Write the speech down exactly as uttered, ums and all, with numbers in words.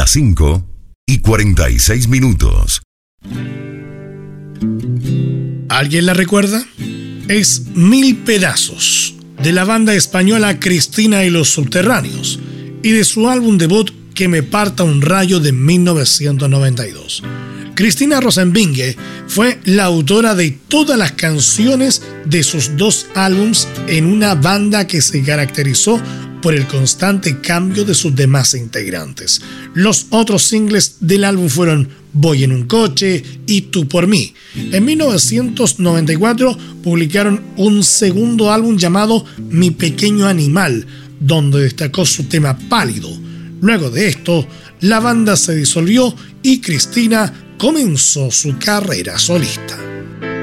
las cinco y cuarenta y seis minutos. ¿Alguien la recuerda? Es Mil Pedazos, de la banda española Cristina y los Subterráneos, y de su álbum debut Que me parta un rayo de mil novecientos noventa y dos. Cristina Rosenvinge fue la autora de todas las canciones de sus dos álbums en una banda que se caracterizó por el constante cambio de sus demás integrantes. Los otros singles del álbum fueron Voy en un coche y Tú por mí. En mil novecientos noventa y cuatro publicaron un segundo álbum llamado Mi pequeño animal, donde destacó su tema Pálido. Luego de esto, la banda se disolvió y Cristina comenzó su carrera solista.